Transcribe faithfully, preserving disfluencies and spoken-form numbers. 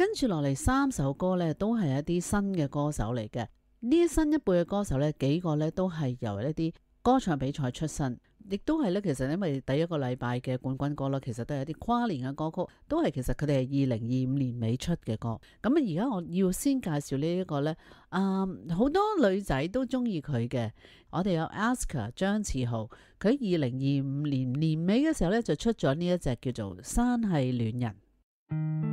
跟住落嚟三首歌呢，都係一啲新嘅歌手嚟嘅。呢啲新一輩嘅歌手呢，幾個呢都係由一啲歌唱比賽出身，亦都係呢。其實因為第一個禮拜嘅冠軍歌啦，其實都係一啲跨年嘅歌曲，都係其實佢哋係二零二五年尾出嘅歌。咁啊，而家我要先介紹呢一個呢，啊、嗯，好多女仔都中意佢嘅。我哋有 Aska 張志豪，佢二零二五年年尾嘅時候呢，就出咗呢一隻叫做《山係戀人》。